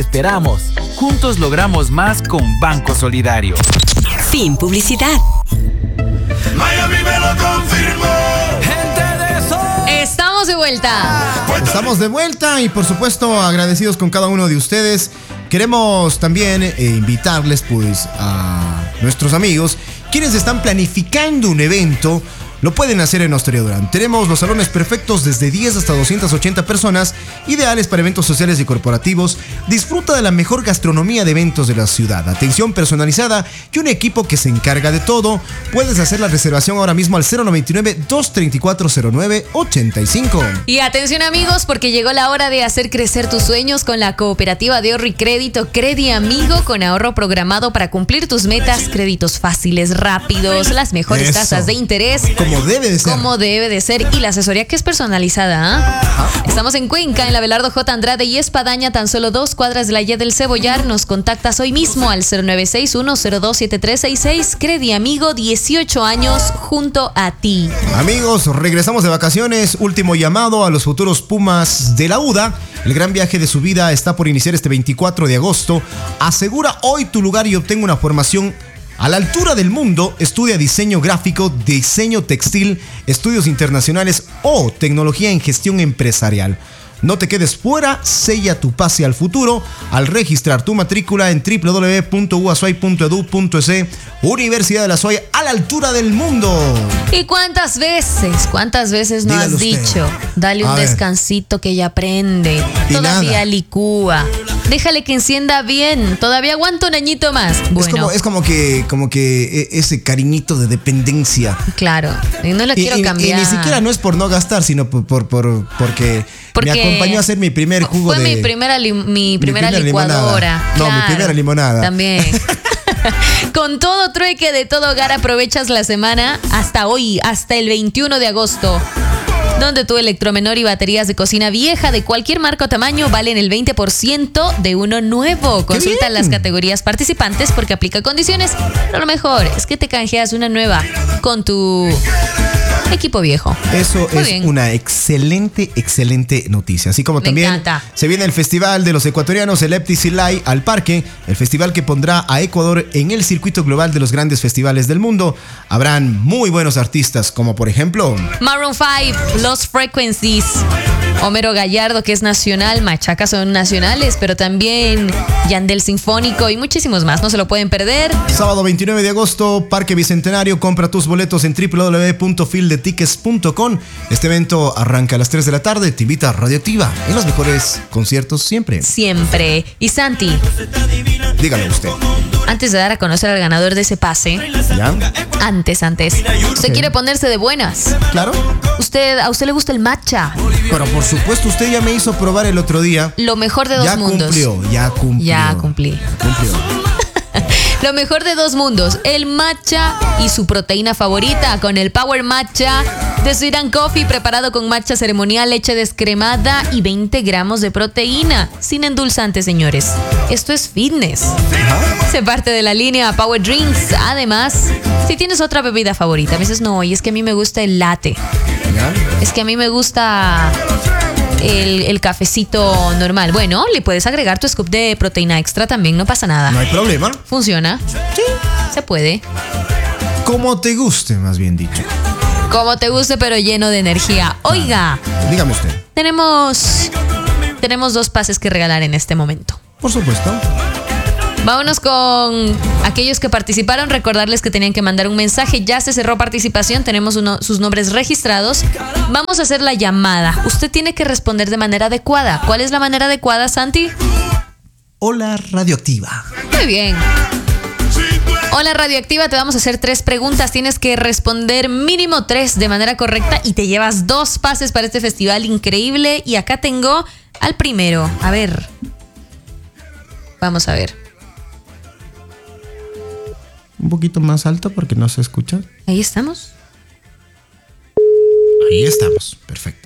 Esperamos. Juntos logramos más con Banco Solidario. Fin publicidad. Miami me lo confirmó. Estamos de vuelta. Estamos de vuelta y por supuesto agradecidos con cada uno de ustedes. Queremos también invitarles pues a nuestros amigos quienes están planificando un evento. Lo pueden hacer en Osteria Durán. Tenemos los salones perfectos desde 10 hasta 280 personas, ideales para eventos sociales y corporativos. Disfruta de la mejor gastronomía de eventos de la ciudad, atención personalizada y un equipo que se encarga de todo. Puedes hacer la reservación ahora mismo al 099-234-0985. Y atención amigos, porque llegó la hora de hacer crecer tus sueños con la cooperativa de ahorro y crédito Credi Amigo, con ahorro programado para cumplir tus metas, créditos fáciles, rápidos, las mejores tasas de interés. Como debe de ser. Como debe de ser. Y la asesoría que es personalizada. Estamos en Cuenca, en la Abelardo J. Andrade y Espadaña, tan solo 2 cuadras de la Y del Cebollar. Nos contactas hoy mismo al 0961-027366. Credi Amigo, 18 años junto a ti. Amigos, regresamos de vacaciones. Último llamado a los futuros Pumas de la UDA. El gran viaje de su vida está por iniciar este 24 de agosto. Asegura hoy tu lugar y obtenga una formación a la altura del mundo. Estudia diseño gráfico, diseño textil, estudios internacionales o tecnología en gestión empresarial. No te quedes fuera, sella tu pase al futuro al registrar tu matrícula en www.uasuay.edu.es. Universidad de la Suay, a la altura del mundo. ¿Y cuántas veces no has dicho? Dale un descansito que ya aprende. Todavía licúa. Déjale que encienda bien. Todavía aguanta un añito más. Bueno. Es como que ese cariñito de dependencia. Claro. Y no lo quiero cambiar. Y ni siquiera no es por no gastar, sino porque me acompañó a hacer mi primer jugo. Fue mi primera licuadora. No, claro, mi primera limonada. También. Con todo trueque de todo hogar aprovechas la semana hasta hoy, hasta el 21 de agosto. Donde tu electromenor y baterías de cocina vieja de cualquier marca o tamaño valen el 20% de uno nuevo. Consulta las categorías participantes porque aplica condiciones. Pero lo mejor es que te canjeas una nueva con tu equipo viejo. Eso es una excelente noticia. Así como también se viene el Festival de los Ecuatorianos, el Eptisilay al Parque, el festival que pondrá a Ecuador en el circuito global de los grandes festivales del mundo. Habrán muy buenos artistas como por ejemplo Maroon 5, Lost Frequencies, Homero Gallardo, que es nacional, Machaca son nacionales, pero también Yandel Sinfónico y muchísimos más. No se lo pueden perder. Sábado 29 de agosto, Parque Bicentenario. Compra tus boletos en www.fieldetickets.com. Este evento arranca a las 3 de la tarde. Te invita Radioactiva en los mejores conciertos siempre. Siempre. Y Santi, dígame usted. Antes de dar a conocer al ganador de ese pase, ¿ya? Antes. ¿Usted quiere ponerse de buenas? Claro. ¿A usted le gusta el matcha? Pero por supuesto, usted ya me hizo probar el otro día. Lo mejor de dos mundos. Ya cumplí. Lo mejor de dos mundos, el matcha y su proteína favorita, con el Power Matcha de Sweet & Coffee, preparado con matcha ceremonial, leche descremada y 20 gramos de proteína, sin endulzantes, señores. Esto es fitness. Se parte de la línea Power Drinks. Además, si tienes otra bebida favorita, a veces no, y es que a mí me gusta el latte. Es que a mí me gusta el cafecito normal. Bueno, le puedes agregar tu scoop de proteína extra también, no pasa nada. No hay problema. ¿Funciona? Sí. Se puede. Como te guste, más bien dicho. Como te guste, pero lleno de energía. Oiga. Dígame usted. Tenemos 2 pases que regalar en este momento. Por supuesto. Vámonos con aquellos que participaron. Recordarles que tenían que mandar un mensaje. Ya se cerró participación. Tenemos sus nombres registrados. Vamos a hacer la llamada. Usted tiene que responder de manera adecuada. ¿Cuál es la manera adecuada, Santi? Hola, Radioactiva. Muy bien. Hola, Radioactiva. Te vamos a hacer 3 preguntas. Tienes que responder mínimo 3 de manera correcta y te llevas 2 pases para este festival increíble. Y acá tengo al primero. A ver. Vamos a ver. Un poquito más alto porque no se escucha. Ahí estamos. Ahí estamos, perfecto.